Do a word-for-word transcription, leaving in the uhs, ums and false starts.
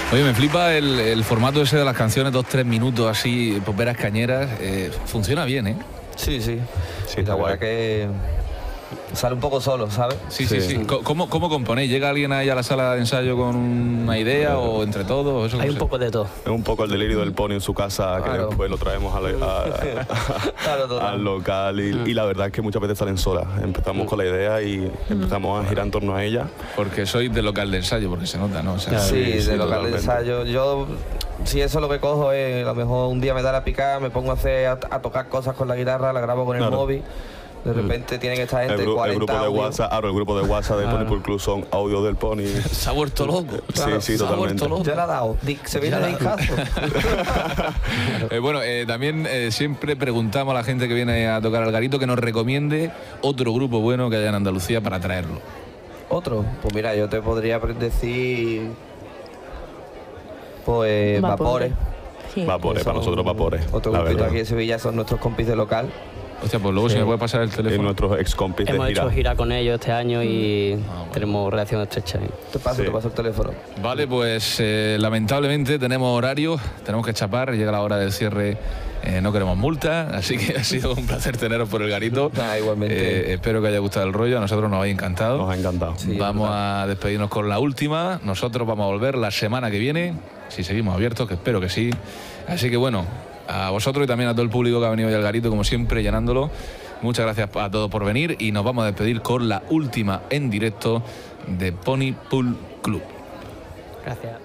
Oye, me flipa el, el formato ese de las canciones, dos, tres minutos así, poperas cañeras. Eh, funciona bien, ¿eh? Sí, sí. Sí, está guay. Que sale un poco solo, ¿sabes? Sí, sí, sí. sí. ¿Cómo, ¿Cómo componéis? ¿Llega alguien ahí a la sala de ensayo con una idea o entre todos? Eso Hay un poco de todo. Es un poco el delirio del Pony en su casa, que claro. después lo traemos a, a, a, claro, al local y, y la verdad es que muchas veces salen solas. Empezamos con la idea y empezamos a girar en torno a ella. Porque sois de local de ensayo, porque se nota, ¿no? O sea, sí, sí, sí, de local totalmente. de ensayo. Yo, si eso es lo que cojo, es a lo mejor un día me da la picada, me pongo a, hacer, a, a tocar cosas con la guitarra, la grabo con el claro. móvil. De repente mm. tiene que estar gente el, gru cuarenta el grupo de WhatsApp, ahora el grupo de WhatsApp de claro. Pony Pool Club son audios del Pony. Se ha vuelto loco. Claro, sí, sí, totalmente. Ya la ha dado. Se viene en caso. eh, bueno, eh, también eh, siempre preguntamos a la gente que viene a tocar al garito que nos recomiende otro grupo bueno que haya en Andalucía para traerlo. ¿Otro? Pues mira, yo te podría decir... Pues Vapores. Sí. Vapores, para nosotros Vapores. Otro grupito aquí de Sevilla son nuestros compis de local. Hostia, pues luego sí. si me puede pasar el teléfono. En nuestros ex compis de Hemos gira. hecho gira con ellos este año y ah, bueno. tenemos relación estrecha. Te paso, sí. te paso el teléfono. Vale, pues eh, lamentablemente tenemos horario, tenemos que chapar, llega la hora del cierre, eh, no queremos multa, así que ha sido un placer teneros por el garito. Ah, igualmente. Eh, espero que haya gustado el rollo, a nosotros nos ha encantado. Nos ha encantado. Sí, vamos a despedirnos con la última, nosotros vamos a volver la semana que viene, si seguimos abiertos, que espero que sí. Así que bueno, a vosotros y también a todo el público que ha venido hoy al garito, como siempre, llenándolo. Muchas gracias a todos por venir y nos vamos a despedir con la última en directo de Pony Pool Club. Gracias.